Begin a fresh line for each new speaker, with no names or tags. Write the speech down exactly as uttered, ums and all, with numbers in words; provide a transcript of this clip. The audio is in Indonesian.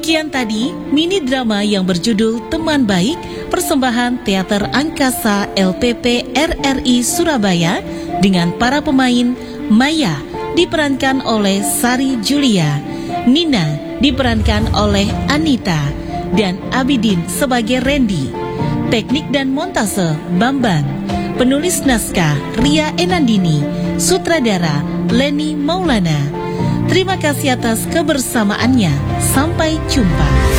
Demikian tadi mini drama yang berjudul Teman Baik, persembahan Teater Angkasa L P P R R I Surabaya dengan para pemain Maya diperankan oleh Sari Julia, Nina diperankan oleh Anita, dan Abidin sebagai Randy. Teknik dan montase Bambang. Penulis naskah Ria Enandini, sutradara Leni Maulana. Terima kasih atas kebersamaannya. Sampai jumpa.